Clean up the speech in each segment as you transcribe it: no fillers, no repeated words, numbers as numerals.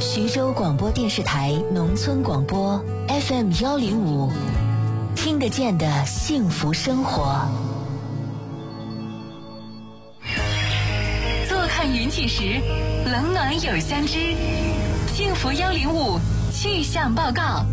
徐州广播电视台农村广播 FM105，听得见的幸福生活。 坐看云起时，冷暖有相知。幸福105气象报告。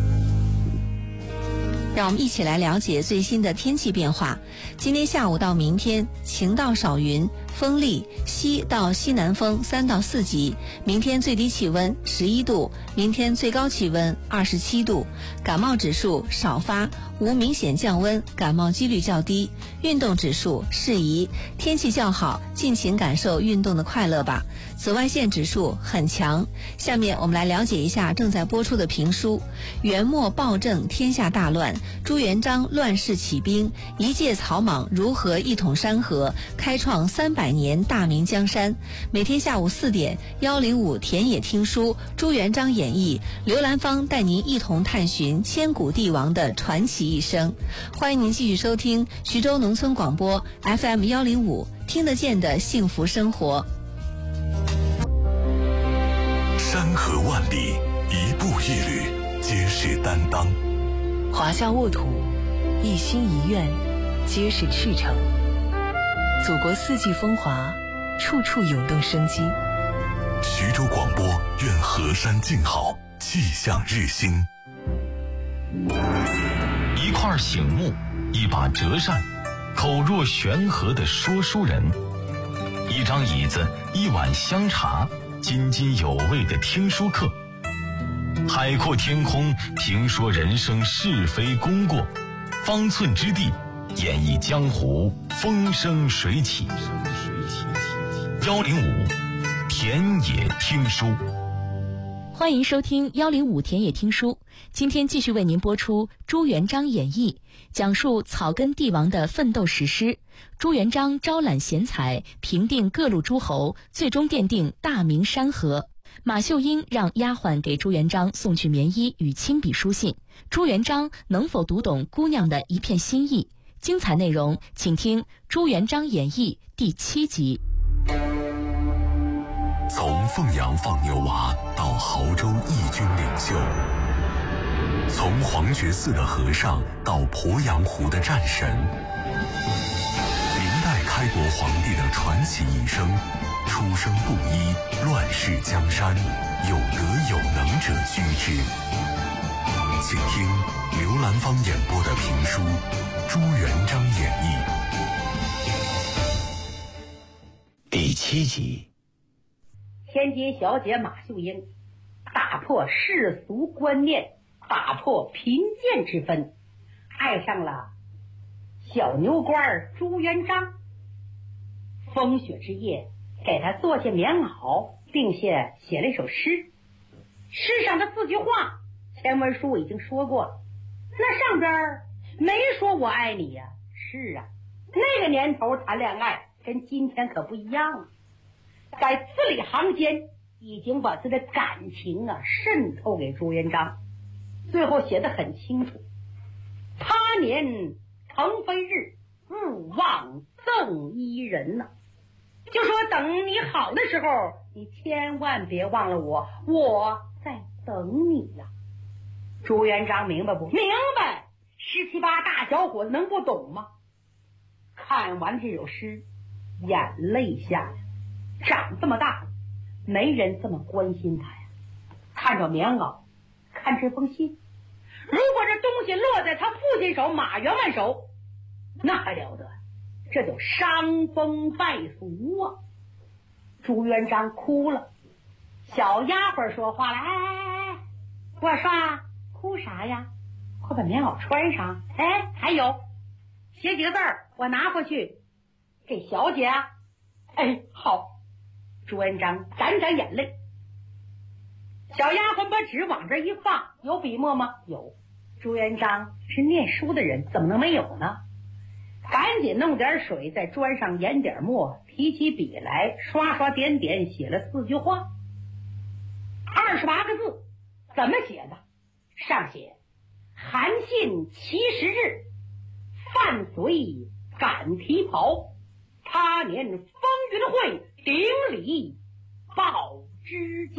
让我们一起来了解最新的天气变化。今天下午到明天，晴到少云，风力西到西南风3到4级。明天最低气温11度，明天最高气温27度。感冒指数少发，无明显降温，感冒几率较低。运动指数适宜，天气较好，尽情感受运动的快乐吧。紫外线指数很强。下面我们来了解一下正在播出的评书《元末暴政天下大乱》，朱元璋乱世起兵，一介草莽如何一统山河，开创300年大明江山。每天下午4点，105田野听书，朱元璋演义，刘兰芳带您一同探寻千古帝王的传奇一生。欢迎您继续收听徐州农村广播 FM105，听得见的幸福生活。 山河万里，一步一履，皆是担当； 华夏沃土，一心一愿，皆是赤诚。祖国四季风华，处处涌动生机。 徐州广播愿河山静好，气象日新。 一块醒目，一把折扇，口若悬河的说书人，一张椅子，一碗香茶，津津有味的听书课。海阔天空，评说人生是非功过；方寸之地，演绎江湖风生水起。105田野听书。 欢迎收听105田野听书。今天继续为您播出朱元璋演义，讲述草根帝王的奋斗史诗。朱元璋招揽贤才，平定各路诸侯，最终奠定大明山河。马秀英让丫鬟给朱元璋送去棉衣与亲笔书信，朱元璋能否读懂姑娘的一片心意？精彩内容请听《朱元璋演义》第7集。 从凤阳放牛娃到亳州义军领袖，从黄觉寺的和尚到鄱阳湖的战神，明代开国皇帝的传奇一生，出生布衣，乱世江山，有德有能者居之。请听刘兰芳演播的评书《朱元璋演义》 第7集。 天阶小姐马秀英打破世俗观念，打破贫贱之分，爱上了小牛官朱元璋。风雪之夜，给他做下棉袄，并且写了一首诗。诗上的4句话，前文书已经说过了，那上边没说我爱你呀。是啊，那个年头谈恋爱跟今天可不一样了。在字里行间已经把他的感情渗透给朱元璋，最后写得很清楚：他年腾飞日，勿忘赠伊人呐。就说等你好的时候，你千万别忘了我，我在等你呀。朱元璋明白不？明白。17、18大小伙子能不懂吗？看完这首诗，眼泪下来。长这么大，没人这么关心他呀。看着棉袄，看这封信，如果这东西落在他父亲手，马员外手，那还了得，这就伤风败俗啊。朱元璋哭了，小丫鬟说话了：哎，我说哭啥呀？快把棉袄穿上。哎，还有写几个字儿，我拿回去给小姐啊。哎，好。朱元璋沾沾眼泪，小丫鬟把纸往这一放，有笔墨吗？有。朱元璋是念书的人，怎么能没有呢？赶紧弄点水，在砖上研点墨，提起笔来，刷刷点点写了4句话，28个字。怎么写的？上写：韩信70日，范随赶皮袍，他年风云会，顶礼报之。